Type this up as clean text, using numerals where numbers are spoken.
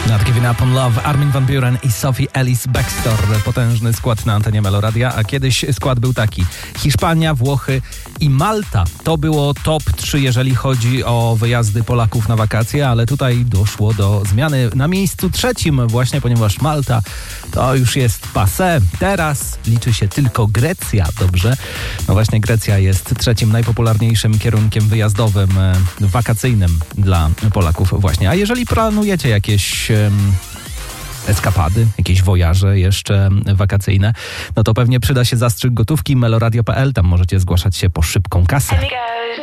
Not Giving Up on Love, Armin van Buuren i Sophie Ellis Bextor. Potężny skład na antenie Meloradia, a kiedyś skład był taki: Hiszpania, Włochy i Malta. To było top 3, jeżeli chodzi o wyjazdy Polaków na wakacje, ale tutaj doszło do zmiany na miejscu 3 właśnie, ponieważ Malta to już jest passé. Teraz liczy się tylko Grecja, dobrze? No właśnie, Grecja jest 3 najpopularniejszym kierunkiem wyjazdowym, wakacyjnym dla Polaków właśnie. A jeżeli planujecie jakieś eskapady, jakieś wojaże jeszcze wakacyjne, no to pewnie przyda się zastrzyk gotówki meloradio.pl. Tam możecie zgłaszać się po szybką kasę.